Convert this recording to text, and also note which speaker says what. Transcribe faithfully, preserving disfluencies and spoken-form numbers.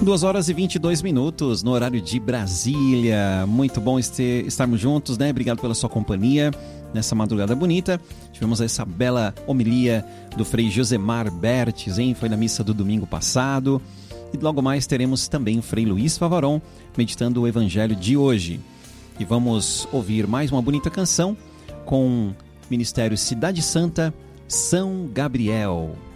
Speaker 1: duas horas e vinte e dois minutos no horário de Brasília. Muito bom este, estarmos juntos, né? Obrigado pela sua companhia nessa madrugada bonita. Tivemos essa bela homilia do Frei Josemar Bertes, hein? Foi na missa do domingo passado. E logo mais teremos também o Frei Luiz Favaron meditando o evangelho de hoje. E vamos ouvir mais uma bonita canção com o Ministério Cidade Santa, São Gabriel.